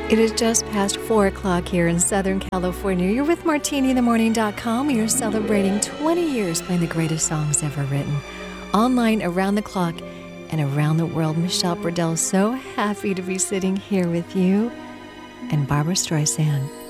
It is just past 4 o'clock here in Southern California. You're with MartiniInTheMorning.com. You're celebrating 20 years playing the greatest songs ever written. Online, around the clock, and around the world. Michelle Burdell, so happy to be sitting here with you. And Barbra Streisand.